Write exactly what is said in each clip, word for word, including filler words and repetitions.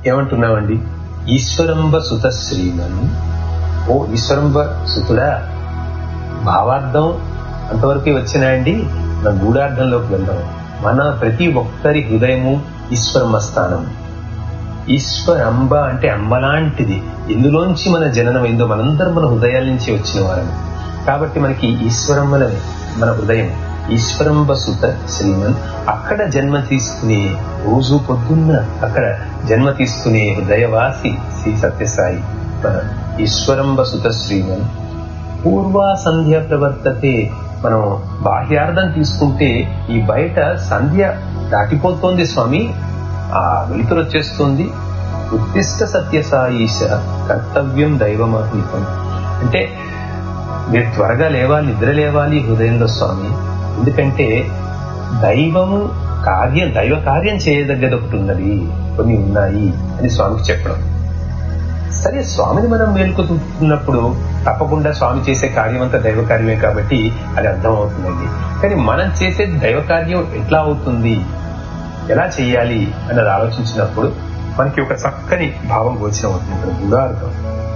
ఏమంటున్నామండి? ఈశ్వరంబ సుత శ్రీమన్. ఓ ఈశ్వరంబ సుతుడా, భావార్థం అంతవరకే వచ్చినాయండి. మన గూఢార్థంలోకి వెళ్దాం. మన ప్రతి ఒక్కరి హృదయము ఈశ్వరమ్మ స్థానం. ఈశ్వరంబ అంటే అంబలాంటిది. ఎందులోంచి మన జననమైందో మనందరం మన హృదయాల నుంచి వచ్చిన వారని. కాబట్టి మనకి ఈశ్వరమ్మలనే మన హృదయం. ఈశ్వరంబ సుత శ్రీమన్. అక్కడ జన్మ తీసుకునే, రోజు పొద్దున్న అక్కడ జన్మ తీసుకునే హృదయవాసి శ్రీ సత్యసాయి మన ఈశ్వరంబ సుత శ్రీమన్. పూర్వా సంధ్య ప్రవర్తతే. మనం బాహ్యార్థం తీసుకుంటే ఈ బయట సంధ్య దాటిపోతోంది స్వామి, ఆ వెలుతురు వచ్చేస్తుంది. ఉత్తిష్ట సత్యసాయీశ కర్తవ్యం దైవమాత్మికం. అంటే మీరు త్వరగా లేవాలి, నిద్ర లేవాలి హృదయంలో స్వామి. ఎందుకంటే దైవము కార్యం, దైవ కార్యం చేయదగ్గది ఒకటి ఉన్నది, కొన్ని ఉన్నాయి అని స్వామికి చెప్పడం. సరే, స్వామిని మనం మేల్కొతున్నప్పుడు తప్పకుండా స్వామి చేసే కార్యం అంతా దైవ కార్యమే కాబట్టి అది అర్థం అవుతుందండి. కానీ మనం చేసే దైవ కార్యం ఎట్లా అవుతుంది, ఎలా చేయాలి అన్నది ఆలోచించినప్పుడు మనకి ఒక చక్కని భావం గోచరం అవుతుంది. ఇక్కడ గూఢార్థం,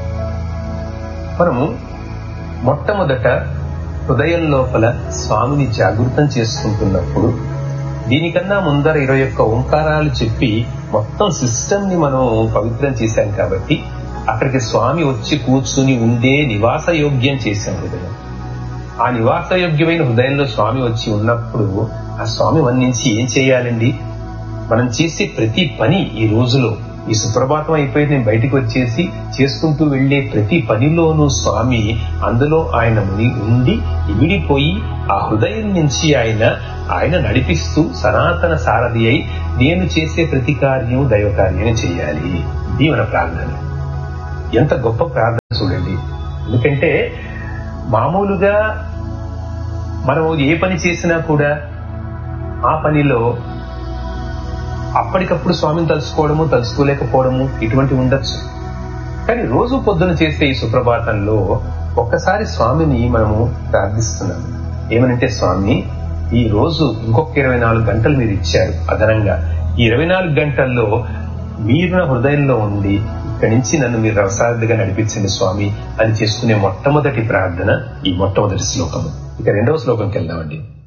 మనము మొట్టమొదట హృదయం లోపల స్వామిని జాగృతం చేసుకుంటున్నప్పుడు దీనికన్నా ముందర ఇరవై ఒక్క ఓంకారాలు చెప్పి మొత్తం సిస్టమ్ ని మనం పవిత్రం చేశాం కాబట్టి అక్కడికి స్వామి వచ్చి కూర్చుని ఉండే నివాస యోగ్యం చేశాం హృదయం. ఆ నివాస యోగ్యమైన హృదయంలో స్వామి వచ్చి ఉన్నప్పుడు ఆ స్వామి వర్ణించి ఏం చేయాలండి? మనం చేసే ప్రతి పని ఈ రోజులో, ఈ సుప్రభాతం అయిపోయి నేను బయటికి వచ్చేసి చేసుకుంటూ వెళ్లే ప్రతి పనిలోనూ స్వామి అందులో ఆయన ముని ఉండి ఇమిడిపోయి ఆ హృదయం నుంచి ఆయన ఆయన నడిపిస్తూ సనాతన సారథి అయి నేను చేసే ప్రతి కార్యం దైవ కార్యం చేయాలి. ఇది మన ప్రార్థన. ఎంత గొప్ప ప్రార్థన చూడండి. ఎందుకంటే మామూలుగా మనం ఏ పని చేసినా కూడా ఆ పనిలో అప్పటికప్పుడు స్వామిని తలుచుకోవడము, తలుచుకోలేకపోవడము ఇటువంటి ఉండొచ్చు. కానీ రోజు పొద్దున చేసే ఈ సుప్రభాతంలో ఒక్కసారి స్వామిని మనము ప్రార్థిస్తున్నాము. ఏమనంటే, స్వామి ఈ రోజు ఇంకొక ఇరవై నాలుగు గంటలు మీరు ఇచ్చారు అదనంగా. ఈ ఇరవై నాలుగు గంటల్లో మీరు నా హృదయంలో ఉండి ఇక్కడి నుంచి నన్ను మీరు రవసారథిగా నడిపించండి స్వామి అని చేసుకునే మొట్టమొదటి ప్రార్థన ఈ మొట్టమొదటి శ్లోకము. ఇక రెండవ శ్లోకంకి వెళ్దామండి.